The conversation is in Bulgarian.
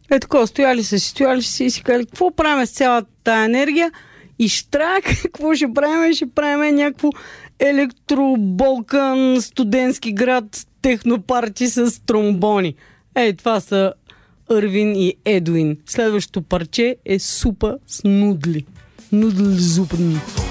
Такова, стояли си и си казали, какво правим с цялата тая енергия? И штрак, какво ще правим? Ще правим някакво електроболкан, студентски град, технопарти с тромбони. Това са Ирвин и Едуин. Следващото парче е супа с нудли. Нудл зупни.